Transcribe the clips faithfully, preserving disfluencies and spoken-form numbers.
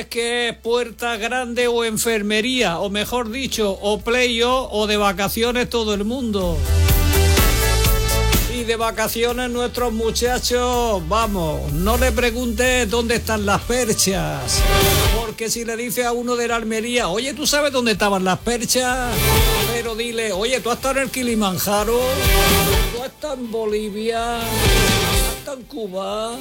es que es puerta grande o enfermería, o mejor dicho, o playo o de vacaciones todo el mundo. Y de vacaciones nuestros muchachos, vamos, no le preguntes dónde están las perchas, porque si le dice a uno de la Almería, oye, ¿tú sabes dónde estaban las perchas? Pero dile, oye, ¿tú has estado en el Kilimanjaro? ¿Tú has estado en Bolivia? ¿Has estado en Cuba?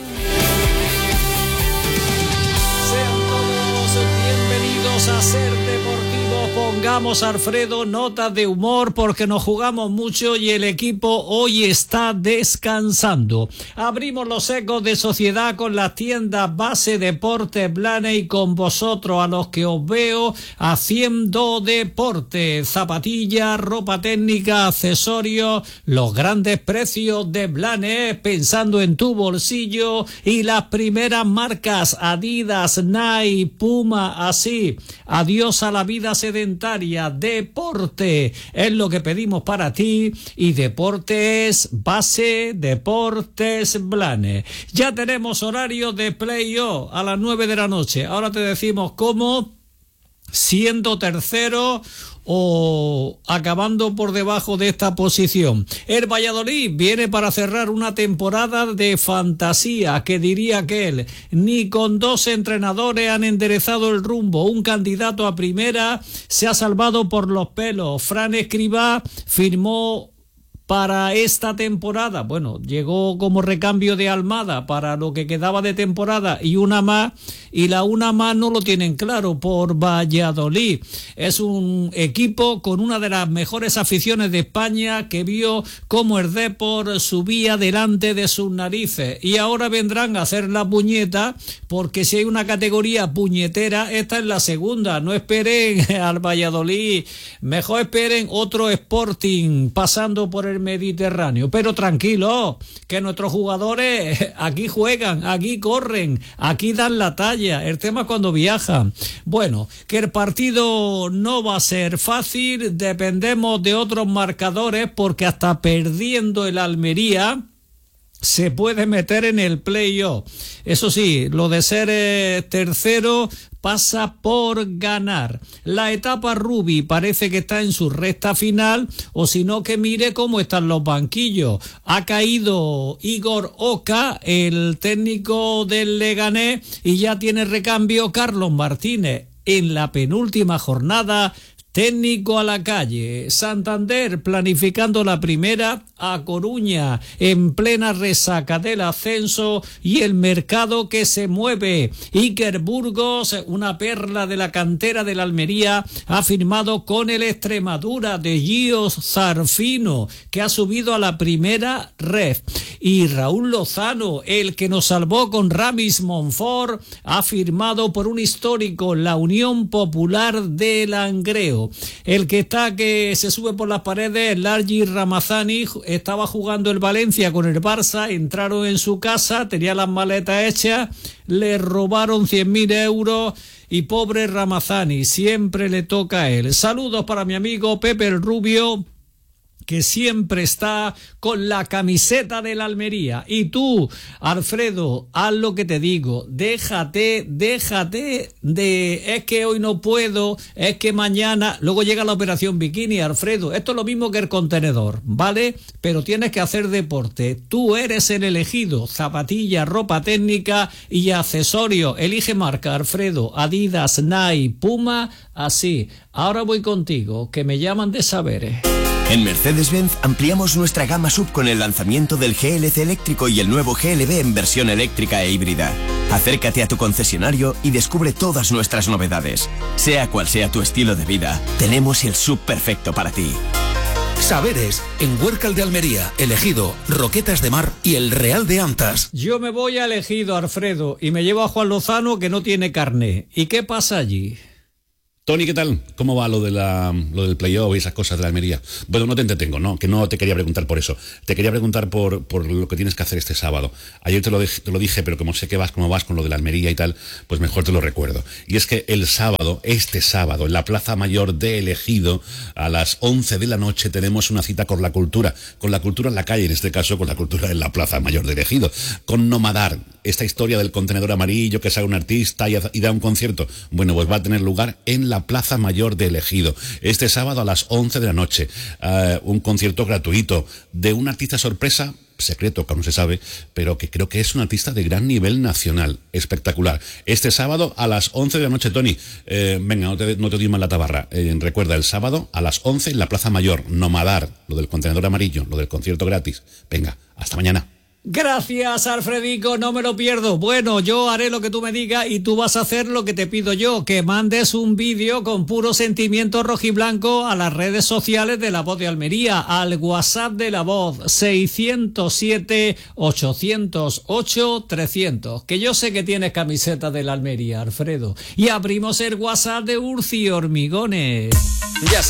Sean todos bienvenidos a Ser Deportivo. Pongamos, Alfredo, notas de humor porque nos jugamos mucho y el equipo hoy está descansando. Abrimos los ecos de sociedad con las tiendas Base Deportes Blanes y con vosotros, a los que os veo haciendo deporte. Zapatillas, ropa técnica, accesorios, los grandes precios de Blanes, pensando en tu bolsillo, y las primeras marcas Adidas, Nike, Puma, así. Adiós a la vida sedentaria. Deporte es lo que pedimos para ti, y Deportes Base Deportes Blanes. Ya tenemos horario de play-off a las nueve de la noche. Ahora te decimos cómo, siendo tercero o acabando por debajo de esta posición. El Valladolid viene para cerrar una temporada de fantasía, que diría aquel. Ni con dos entrenadores han enderezado el rumbo. Un candidato a primera se ha salvado por los pelos. Fran Escribá firmó para esta temporada, bueno, llegó como recambio de Almada para lo que quedaba de temporada y una más, y la una más no lo tienen claro por Valladolid. Es un equipo con una de las mejores aficiones de España, que vio cómo el Depor subía delante de sus narices, y ahora vendrán a hacer la puñeta, porque si hay una categoría puñetera, esta es la segunda. No esperen al Valladolid, mejor esperen otro Sporting pasando por el Mediterráneo. Pero tranquilo, que nuestros jugadores aquí juegan, aquí corren, aquí dan la talla. El tema es cuando viajan. Bueno, que el partido no va a ser fácil, dependemos de otros marcadores, porque hasta perdiendo el Almería se puede meter en el play-off. Eso sí, lo de ser eh, tercero pasa por ganar. La etapa Rubi parece que está en su recta final, o si no, que mire cómo están los banquillos. Ha caído Igor Oca, el técnico del Leganés, y ya tiene recambio Carlos Martínez. En la penúltima jornada, técnico a la calle. Santander planificando la primera, a Coruña en plena resaca del ascenso, y el mercado que se mueve. Iker Burgos, una perla de la cantera de la Almería, ha firmado con el Extremadura de Gio Zarfino, que ha subido a la primera red. Y Raúl Lozano, el que nos salvó con Ramis Monfort, ha firmado por un histórico, la Unión Popular de Langreo. El que está que se sube por las paredes, Largi Ramazani, estaba jugando el Valencia con el Barça, entraron en su casa, tenía las maletas hechas, le robaron cien mil euros y pobre Ramazani, siempre le toca a él. Saludos para mi amigo Pepe el Rubio, que siempre está con la camiseta de la Almería. Y tú, Alfredo, haz lo que te digo, déjate, déjate de es que hoy no puedo, es que mañana, luego llega la operación bikini, Alfredo. Esto es lo mismo que el contenedor, ¿vale? Pero tienes que hacer deporte. Tú eres el elegido. Zapatillas, ropa técnica y accesorios. Elige marca, Alfredo. Adidas, Nike, Puma, así. Ahora voy contigo, que me llaman de Saberes. En Mercedes-Benz ampliamos nuestra gama sub con el lanzamiento del G L C eléctrico y el nuevo G L B en versión eléctrica e híbrida. Acércate a tu concesionario y descubre todas nuestras novedades. Sea cual sea tu estilo de vida, tenemos el sub perfecto para ti. Saberes, en Huércal de Almería, Elegido, Roquetas de Mar y el Real de Antas. Yo me voy a Elegido, Alfredo, y me llevo a Juan Lozano, que no tiene carné. ¿Y qué pasa allí? Tony, ¿qué tal? ¿Cómo va lo de la lo del playoff y esas cosas de la Almería? Bueno, no te entretengo, no, que no te quería preguntar por eso. Te quería preguntar por, por lo que tienes que hacer este sábado. Ayer te lo, dije, te lo dije, pero como sé que vas como vas con lo de la Almería y tal, pues mejor te lo recuerdo. Y es que el sábado, este sábado, en la Plaza Mayor de Elegido, a las once de la noche, tenemos una cita con la cultura. Con la cultura en la calle, en este caso, con la cultura en la Plaza Mayor de Elegido. Con Nomadar, esta historia del contenedor amarillo, que sale un artista y, y da un concierto, bueno, pues va a tener lugar en la Plaza Mayor de El Ejido, este sábado a las once de la noche, uh, un concierto gratuito de un artista sorpresa, secreto, que no se sabe, pero que creo que es un artista de gran nivel nacional, espectacular. Este sábado a las once de la noche, Tony, eh, venga, no te, no te doy más la tabarra, eh, recuerda, el sábado a las once en la Plaza Mayor, Nomadar, lo del contenedor amarillo, lo del concierto gratis. Venga, hasta mañana. Gracias, Alfredico, no me lo pierdo. Bueno, yo haré lo que tú me digas y tú vas a hacer lo que te pido yo, que mandes un vídeo con puro sentimiento rojiblanco a las redes sociales de La Voz de Almería, al WhatsApp de La Voz, seiscientos siete, ochocientos ocho, trescientos, que yo sé que tienes camiseta de la Almería, Alfredo. Y abrimos el WhatsApp de Urci Hormigones. Ya sabes.